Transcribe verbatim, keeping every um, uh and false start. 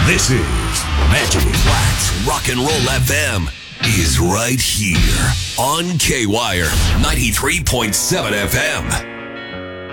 This is Magic. Wax Rock and Roll F M is right here on K-Wire ninety-three point seven F M.